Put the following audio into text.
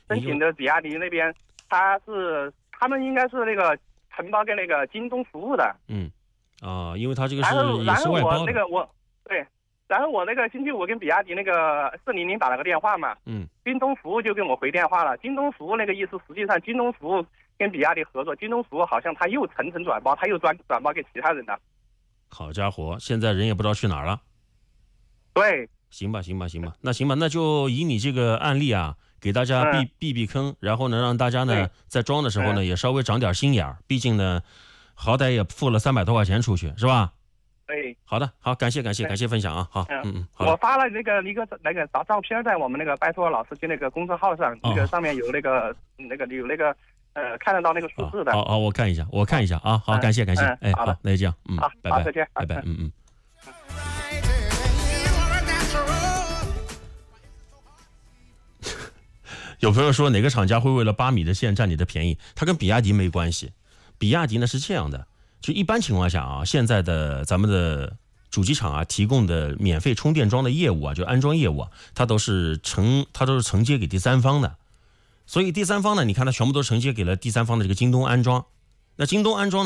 申请的比亚迪那边，他们应该是那个承包给那个京东服务的。 因为他这个是然后外包的。 我那个对，然后我那个星期五跟比亚迪那个400打了个电话嘛，京东服务就跟我回电话了。京东服务那个意思，实际上京东服务跟比亚迪合作，京东服务好像他又层转包，他又转包给其他人了。 好家伙，现在人也不知道去哪儿了。 对， 行吧，那行吧，那就以你这个案例啊，给大家避坑，然后呢，让大家呢在装的时候呢也稍微长点心眼儿，毕竟呢，好歹也付了300多块钱出去，是吧？ 对， 好的，好，感谢分享啊，好，好。 我发了那个照片在我们那个拜托老司机那个公众号上，那个上面有看得到那个数字的。 好，我看一下啊，好，感谢，好，那就这样， 好， 拜拜， 再见， 拜拜，有朋友说哪个厂家会为了8米的线占你的便宜？它跟比亚迪没关系。比亚迪呢是这样的，就一般情况下啊，现在的咱们的主机厂啊提供的免费充电桩的业务啊，就安装业务啊，它都是承接给第三方的。所以第三方呢，你看它全部都承接给了第三方的这个京东安装。那京东安装呢？